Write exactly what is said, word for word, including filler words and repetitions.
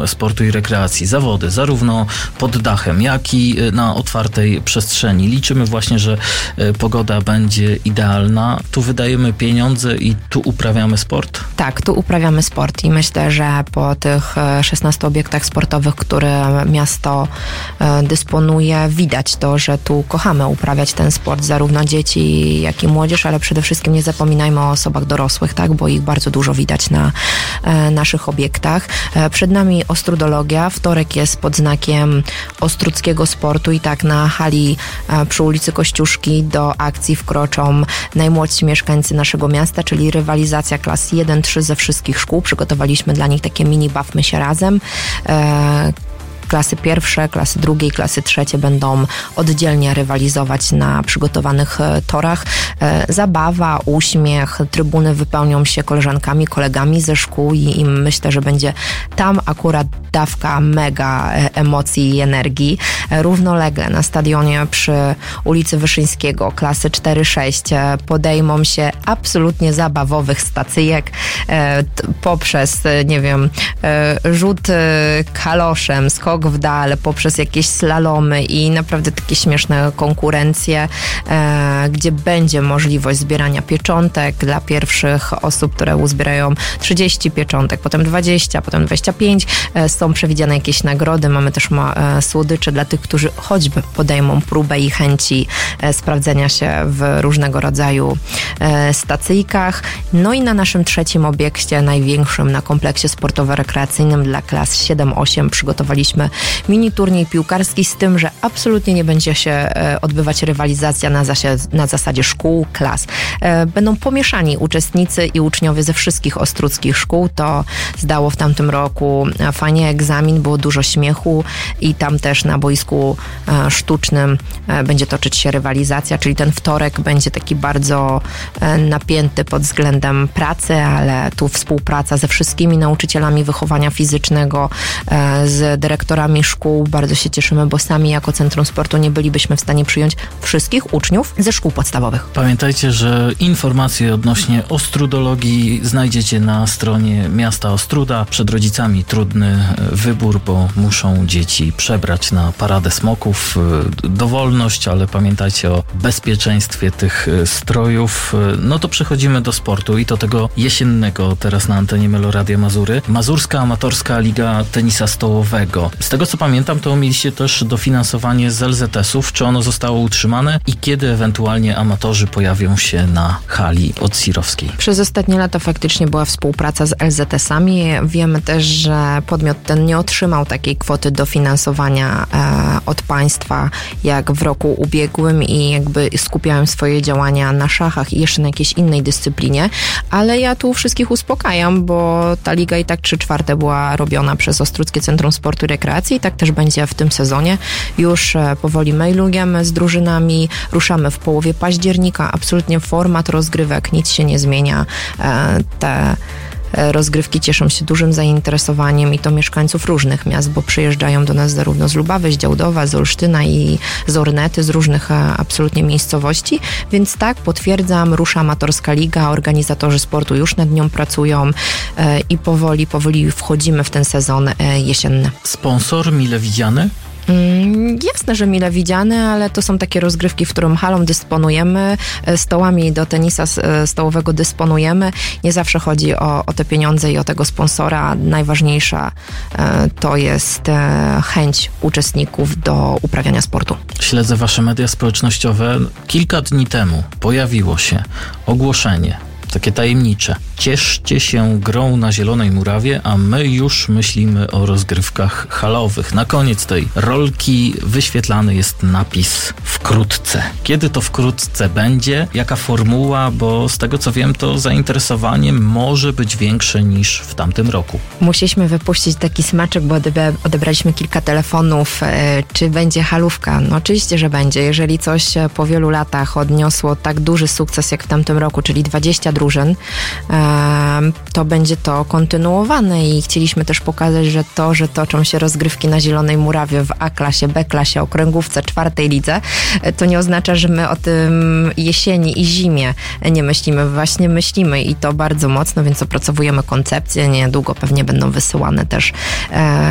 Centrum Sportu i Rekreacji zawody, zarówno pod dachem, jak i na otwartej przestrzeni. Liczymy właśnie, że pogoda będzie idealna. Tu wydajemy pieniądze i tu uprawiamy sport? Tak, tu uprawiamy sport i myślę, że po tych szesnastu obiektach sportowych, które miasto dysponuje, widać to, że tu kochamy uprawiać ten sport, zarówno dzieci, jak i młodzież, ale przede wszystkim nie zapominajmy o osobach dorosłych, tak, bo ich bardzo dużo widać na naszych obiektach. Przed nami ostrudologia. Wtorek jest pod znakiem Ostródzkiego Sportu i tak na hali przy ulicy Kościuszki do akcji wkroczą najmłodsi mieszkańcy naszego miasta, czyli rywalizacja klas jeden trzy ze wszystkich szkół. Przygotowaliśmy dla nich takie mini Bawmy się razem. E, Klasy pierwsze, klasy drugie i klasy trzecie będą oddzielnie rywalizować na przygotowanych torach. Zabawa, uśmiech, trybuny wypełnią się koleżankami, kolegami ze szkół i, i myślę, że będzie tam akurat dawka mega emocji i energii. Równolegle na stadionie przy ulicy Wyszyńskiego klasy cztery sześć podejmą się absolutnie zabawowych stacyjek poprzez, nie wiem, rzut kaloszem, skok w dal, poprzez jakieś slalomy i naprawdę takie śmieszne konkurencje, e, gdzie będzie możliwość zbierania pieczątek dla pierwszych osób, które uzbierają trzydzieści pieczątek, potem dwadzieścia, potem dwadzieścia pięć. E, są przewidziane jakieś nagrody. Mamy też ma, e, słodycze dla tych, którzy choćby podejmą próbę i chęci e, sprawdzenia się w różnego rodzaju e, stacyjkach. No i na naszym trzecim obiekcie, największym na kompleksie sportowo-rekreacyjnym dla klas siedem osiem przygotowaliśmy mini turniej piłkarski, z tym, że absolutnie nie będzie się odbywać rywalizacja na, zasie, na zasadzie szkół, klas. Będą pomieszani uczestnicy i uczniowie ze wszystkich ostródzkich szkół. To zdało w tamtym roku fajnie egzamin, było dużo śmiechu i tam też na boisku sztucznym będzie toczyć się rywalizacja, czyli ten wtorek będzie taki bardzo napięty pod względem pracy, ale tu współpraca ze wszystkimi nauczycielami wychowania fizycznego, z dyrektorami szkół. Bardzo się cieszymy, bo sami jako Centrum Sportu nie bylibyśmy w stanie przyjąć wszystkich uczniów ze szkół podstawowych. Pamiętajcie, że informacje odnośnie ostrudologii znajdziecie na stronie miasta Ostróda. Przed rodzicami trudny wybór, bo muszą dzieci przebrać na paradę smoków. Dowolność, ale pamiętajcie o bezpieczeństwie tych strojów. No to przechodzimy do sportu i to tego jesiennego teraz na antenie Meloradia Mazury. Mazurska Amatorska Liga Tenisa Stołowego. Z tego co pamiętam, to mieliście też dofinansowanie z el zet esów. Czy ono zostało utrzymane i kiedy ewentualnie amatorzy pojawią się na hali odsirowskiej? Przez ostatnie lata faktycznie była współpraca z el zet esami. Wiemy też, że podmiot ten nie otrzymał takiej kwoty dofinansowania e, od państwa jak w roku ubiegłym i jakby skupiałem swoje działania na szachach i jeszcze na jakiejś innej dyscyplinie, ale ja tu wszystkich uspokajam, bo ta liga i tak trzy czwarte była robiona przez Ostródzkie Centrum Sportu i Rekreacji i tak też będzie w tym sezonie. Już powoli mailujemy z drużynami, ruszamy w połowie października, absolutnie format rozgrywek, nic się nie zmienia. Te rozgrywki cieszą się dużym zainteresowaniem i to mieszkańców różnych miast, bo przyjeżdżają do nas zarówno z Lubawy, z Działdowa, z Olsztyna i z Ornety, z różnych absolutnie miejscowości, więc tak, potwierdzam, rusza Amatorska Liga, organizatorzy sportu już nad nią pracują i powoli, powoli wchodzimy w ten sezon jesienny. Sponsor mile widziany? Mm, jasne, że mile widziane, ale to są takie rozgrywki, w którym halą dysponujemy, stołami do tenisa stołowego dysponujemy. Nie zawsze chodzi o, o te pieniądze i o tego sponsora. Najważniejsza e, to jest e, chęć uczestników do uprawiania sportu. Śledzę wasze media społecznościowe. Kilka dni temu pojawiło się ogłoszenie, takie tajemnicze. Cieszcie się grą na Zielonej Murawie, a my już myślimy o rozgrywkach halowych. Na koniec tej rolki wyświetlany jest napis wkrótce. Kiedy to wkrótce będzie? Jaka formuła? Bo z tego co wiem, to zainteresowanie może być większe niż w tamtym roku. Musieliśmy wypuścić taki smaczek, bo odebraliśmy kilka telefonów. Czy będzie halówka? No oczywiście, że będzie. Jeżeli coś po wielu latach odniosło tak duży sukces jak w tamtym roku, czyli dwadzieścia drużyn, to będzie to kontynuowane i chcieliśmy też pokazać, że to, że toczą się rozgrywki na Zielonej Murawie w A-klasie, B-klasie, okręgówce, czwartej lidze, to nie oznacza, że my o tym jesieni i zimie nie myślimy. Właśnie myślimy i to bardzo mocno, więc opracowujemy koncepcję. Niedługo pewnie będą wysyłane też